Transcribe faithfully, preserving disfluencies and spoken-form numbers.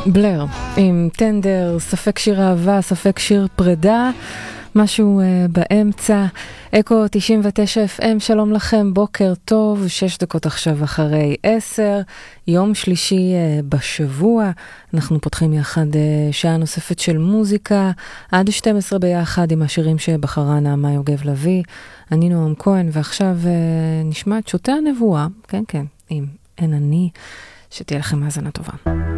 בלר, עם טנדר, ספק שיר אהבה, ספק שיר פרידה, משהו uh, באמצע. אקו תשעים ותשע אף אם, שלום לכם, בוקר טוב, שש דקות עכשיו אחרי עשר, יום שלישי uh, בשבוע, אנחנו פותחים יחד uh, שעה נוספת של מוזיקה, עד שתים עשרה ביחד עם השירים שבחרה נעמה יוגב לוי, אני נועם כהן, ועכשיו uh, נשמע את שוטי הנבואה, כן כן, עם אין אני, שתהיה לכם מאזנה טובה.